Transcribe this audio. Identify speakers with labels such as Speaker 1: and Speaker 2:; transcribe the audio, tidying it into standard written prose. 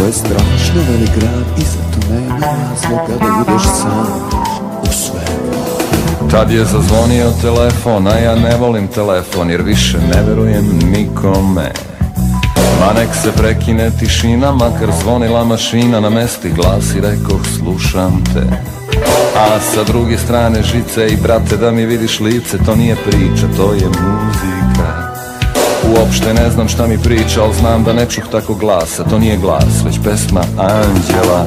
Speaker 1: je strašno velik grad i zato nema razlog kada budeš sam u svemu.
Speaker 2: Tad je zazvonio telefon, a ja ne volim telefon jer više ne verujem nikome. Ma nek se prekine tišina, makar zvonila mašina, na mesti glas i rekoh slušam te. A sa druge strane žice i brate da mi vidiš lice, to nije priča, to je muzika. Uopšte ne znam šta mi priča, ali znam da ne čuh tako glasa, to nije glas, već pesma anđela.